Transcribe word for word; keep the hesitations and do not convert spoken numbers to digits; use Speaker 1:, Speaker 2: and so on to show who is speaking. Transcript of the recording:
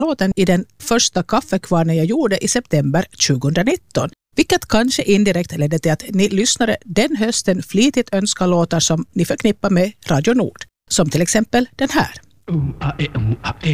Speaker 1: låten i den första kaffekvarnen jag gjorde i september tjugonitton. Vilket kanske indirekt ledde till att ni lyssnare den hösten flitigt önskar låtar som ni förknippar med Radio Nord. Som till exempel den här.